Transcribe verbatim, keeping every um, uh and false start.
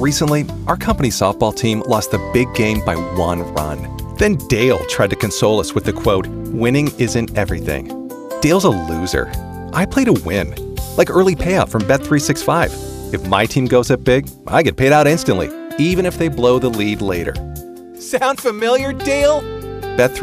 Recently, our company softball team lost the big game by one run. Then Dale tried to console us with the quote, "Winning isn't everything." Dale's a loser. I play to win. Like early payout from Bet three sixty-five. If my team goes up big, I get paid out instantly, even if they blow the lead later. Sound familiar, Dale? Bet